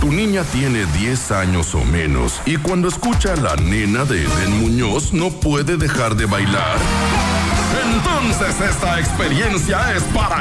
tu niña tiene 10 años o menos y cuando escucha a la nena de Eden Muñoz no puede dejar de bailar, entonces esta experiencia es para